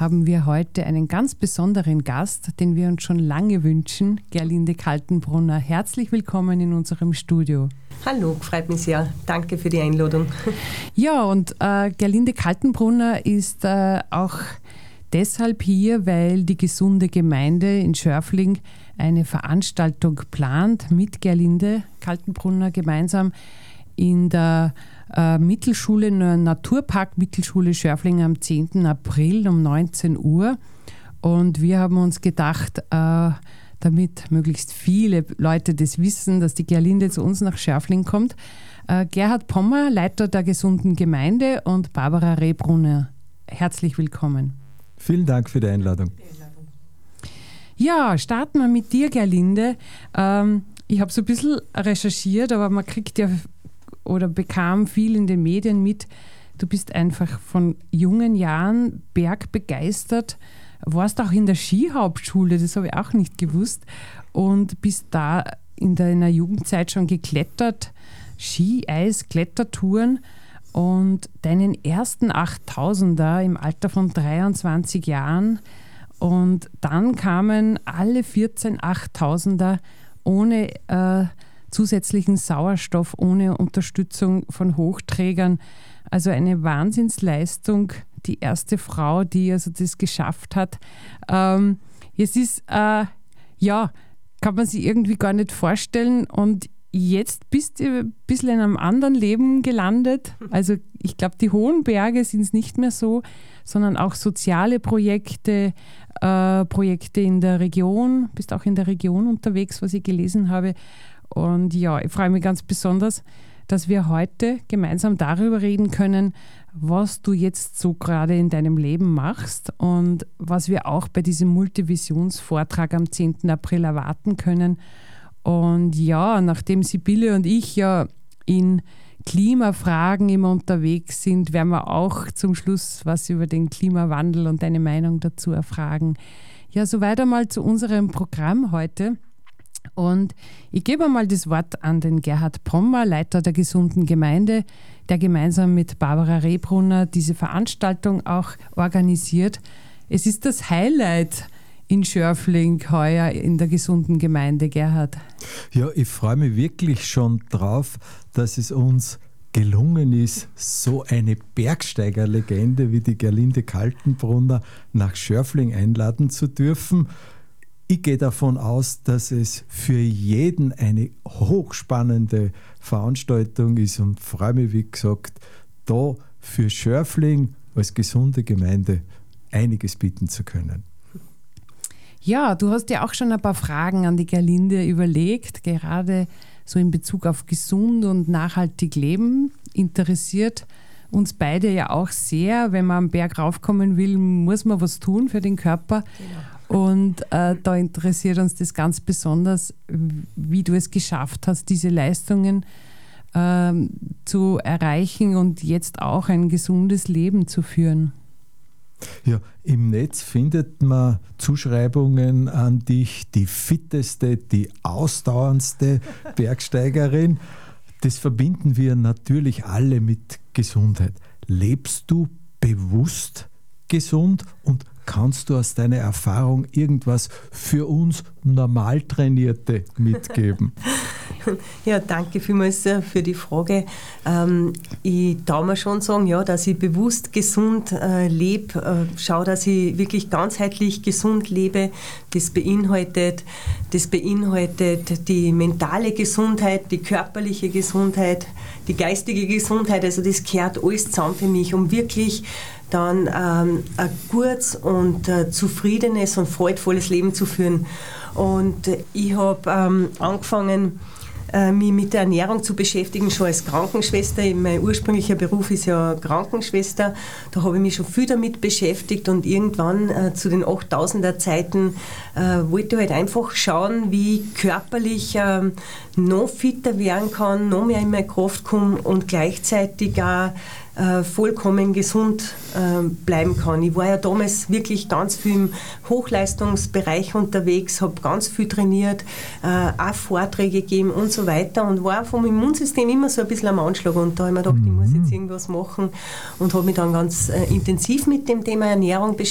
haben wir heute einen ganz besonderen Gast, den wir uns schon lange wünschen, Gerlinde Kaltenbrunner. Herzlich willkommen in unserem Studio. Hallo, freut mich sehr. Danke für die Einladung. Ja, und Gerlinde Kaltenbrunner ist auch deshalb hier, weil die gesunde Gemeinde in Schörfling eine Veranstaltung plant mit Gerlinde Kaltenbrunner gemeinsam in der Mittelschule, Naturpark Mittelschule Schörfling am 10. April um 19 Uhr. Und wir haben uns gedacht, damit möglichst viele Leute das wissen, dass die Gerlinde zu uns nach Schörfling kommt. Gerhard Pommer, Leiter der gesunden Gemeinde, und Barbara Rehbrunner. Herzlich willkommen. Vielen Dank für die Einladung. Ja, starten wir mit dir, Gerlinde. Ich habe so ein bisschen recherchiert, aber man kriegt ja oder bekam viel in den Medien mit. Du bist einfach von jungen Jahren bergbegeistert, warst auch in der Skihauptschule, das habe ich auch nicht gewusst, und bist da in deiner Jugendzeit schon geklettert, Ski, Eis, Klettertouren, und deinen ersten 8000er im Alter von 23 Jahren, und dann kamen alle 14 8000er ohne zusätzlichen Sauerstoff, ohne Unterstützung von Hochträgern. Also eine Wahnsinnsleistung, die erste Frau, die also das geschafft hat. Es ist, kann man sich irgendwie gar nicht vorstellen, und jetzt bist du ein bisschen in einem anderen Leben gelandet. Also ich glaube, die hohen Berge sind es nicht mehr so, sondern auch soziale Projekte, Projekte in der Region. Bist auch in der Region unterwegs, was ich gelesen habe. Und ja, ich freue mich ganz besonders, dass wir heute gemeinsam darüber reden können, was du jetzt so gerade in deinem Leben machst und was wir auch bei diesem Multivisionsvortrag am 10. April erwarten können. Und ja, nachdem Sibylle und ich ja in Klimafragen immer unterwegs sind, werden wir auch zum Schluss was über den Klimawandel und deine Meinung dazu erfragen. Ja, soweit einmal zu unserem Programm heute. Und ich gebe mal das Wort an den Gerhard Pommer, Leiter der gesunden Gemeinde, der gemeinsam mit Barbara Rehbrunner diese Veranstaltung auch organisiert. Es ist das Highlight in Schörfling heuer in der gesunden Gemeinde, Gerhard. Ja, ich freue mich wirklich schon drauf, dass es uns gelungen ist, so eine Bergsteigerlegende wie die Gerlinde Kaltenbrunner nach Schörfling einladen zu dürfen. Ich gehe davon aus, dass es für jeden eine hochspannende Veranstaltung ist, und freue mich, wie gesagt, da für Schörfling als gesunde Gemeinde einiges bieten zu können. Ja, du hast ja auch schon ein paar Fragen an die Gerlinde überlegt, gerade so in Bezug auf gesund und nachhaltig leben. Interessiert uns beide ja auch sehr. Wenn man am Berg raufkommen will, muss man was tun für den Körper. Genau. Und da interessiert uns das ganz besonders, wie du es geschafft hast, diese Leistungen zu erreichen und jetzt auch ein gesundes Leben zu führen. Ja, im Netz findet man Zuschreibungen an dich, die fitteste, die ausdauerndste Bergsteigerin. Das verbinden wir natürlich alle mit Gesundheit. Lebst du bewusst gesund, und kannst du aus deiner Erfahrung irgendwas für uns Normaltrainierte mitgeben? Ja, danke vielmals für die Frage. Ich darf mir schon sagen, ja, dass ich bewusst gesund lebe, schaue, dass ich wirklich ganzheitlich gesund lebe. Das beinhaltet die mentale Gesundheit, die körperliche Gesundheit, die geistige Gesundheit. Also das gehört alles zusammen für mich, um wirklich dann ein gutes und zufriedenes und freudvolles Leben zu führen. Und ich habe angefangen, mich mit der Ernährung zu beschäftigen, schon als Krankenschwester. Mein ursprünglicher Beruf ist ja Krankenschwester. Da habe ich mich schon viel damit beschäftigt, und irgendwann zu den 8000er Zeiten wollte ich halt einfach schauen, wie ich körperlich noch fitter werden kann, noch mehr in meine Kraft kommen und gleichzeitig auch vollkommen gesund bleiben kann. Ich war ja damals wirklich ganz viel im Hochleistungsbereich unterwegs, habe ganz viel trainiert, auch Vorträge gegeben und so weiter, und war vom Immunsystem immer so ein bisschen am Anschlag, und da habe ich mir gedacht, ich muss jetzt irgendwas machen, und habe mich dann ganz intensiv mit dem Thema Ernährung beschäftigt.